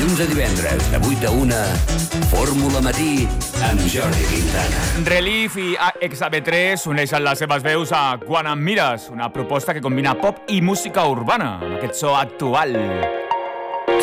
dilluns a divendres, de 8 a 1, Fórmula Matí, amb Jordi Quintana. Relief i XAB3 uneixen les seves veus a Quan em mires, una proposta que combina pop i música urbana, amb aquest so actual.